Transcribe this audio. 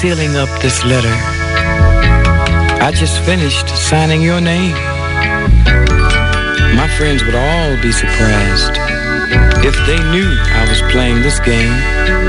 sealing up this letter. I just finished signing your name. My friends would all be surprised if they knew I was playing this game.